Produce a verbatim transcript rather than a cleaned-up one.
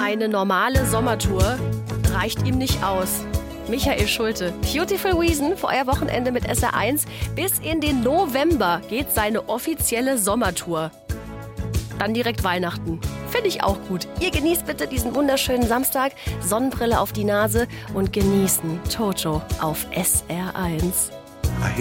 Eine normale Sommertour reicht ihm nicht aus. Michael Schulte, Beautiful Reason für euer Wochenende mit S R eins. Bis in den November geht seine offizielle Sommertour. Dann direkt Weihnachten. Finde ich auch gut. Ihr genießt bitte diesen wunderschönen Samstag. Sonnenbrille auf die Nase und genießen Toto auf S R eins.